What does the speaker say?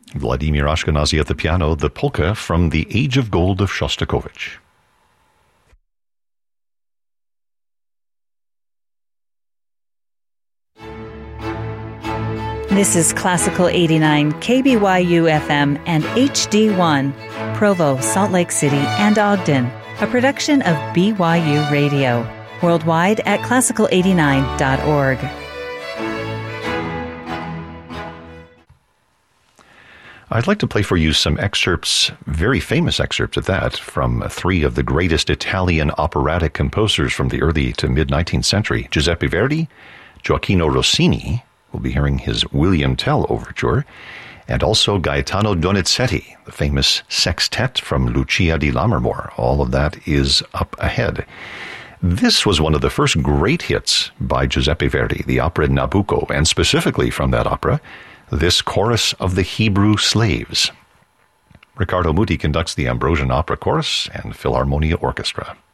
Vladimir Ashkenazy at the piano, the polka from The Age of Gold of Shostakovich. This is Classical 89, KBYU FM and HD1, Provo, Salt Lake City, and Ogden, a production of BYU Radio. Worldwide at classical89.org. I'd like to play for you some excerpts, very famous excerpts at that, from three of the greatest Italian operatic composers from the early to mid-19th century, Giuseppe Verdi, Gioacchino Rossini, we'll be hearing his William Tell Overture, and also Gaetano Donizetti, the famous sextet from Lucia di Lammermoor. All of that is up ahead. This was one of the first great hits by Giuseppe Verdi, the opera Nabucco, and specifically from that opera, this Chorus of the Hebrew Slaves. Riccardo Muti conducts the Ambrosian Opera Chorus and Philharmonia Orchestra.